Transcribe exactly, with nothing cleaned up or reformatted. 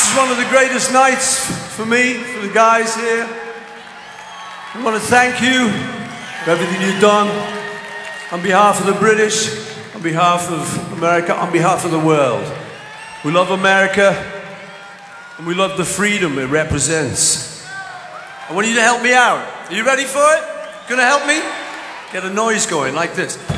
This is one of the greatest nights for me, for the guys here. I want to thank you for everything you've done on behalf of the British, on behalf of America, on behalf of the world. We love America and we love the freedom it represents. I want you to help me out. Are you ready for it? Gonna help me? Get a noise going like this.